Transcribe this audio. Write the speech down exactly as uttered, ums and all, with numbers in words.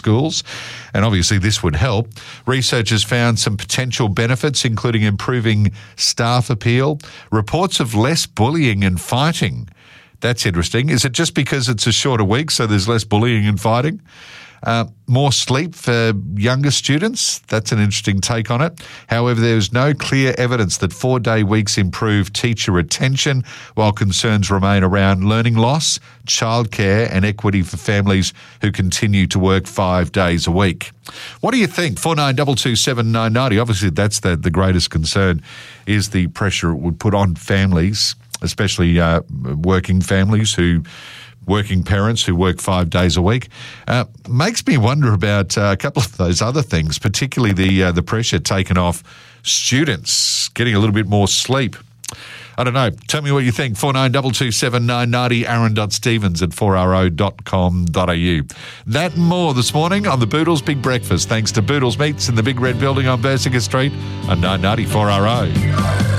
schools, and obviously this would help. Researchers found some potential benefits, including improving staff appeal, reports of less bullying and fighting. That's interesting. Is it just because it's a shorter week, so there's less bullying and fighting? Uh, more sleep for younger students. That's an interesting take on it. However, there's no clear evidence that four-day weeks improve teacher retention, while concerns remain around learning loss, childcare and equity for families who continue to work five days a week. What do you think? four nine two two seven nine nine zero. Obviously, that's the, the greatest concern, is the pressure it would put on families, especially uh, working families who... working parents who work five days a week. Uh, makes me wonder about uh, a couple of those other things, particularly the uh, the pressure taken off students getting a little bit more sleep. I don't know. Tell me what you think. four nine two two seven nine nine zero, aaron.stevens at four r o dot com dot a u. That and more this morning on the Boodles Big Breakfast, thanks to Boodles Meats in the Big Red Building on Bersinger Street on nine ninety four R O.